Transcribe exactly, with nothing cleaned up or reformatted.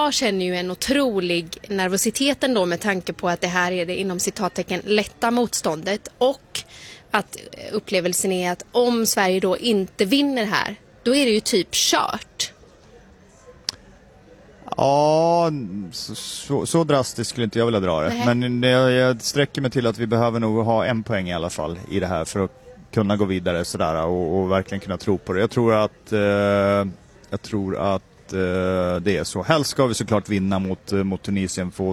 jag känner ju en otrolig nervositet ändå med tanke på att det här är det inom citattecken lätta motståndet och att upplevelsen är att om Sverige då inte vinner här, då är det ju typ kört. Ja, så, så, så drastiskt skulle inte jag vilja dra det. Nej. Men jag, jag sträcker mig till att vi behöver nog ha en poäng i alla fall i det här för att kunna gå vidare sådär och, och verkligen kunna tro på det. Jag tror att eh, jag tror att eh, det är så. Helst ska vi såklart vinna mot, mot Tunisien för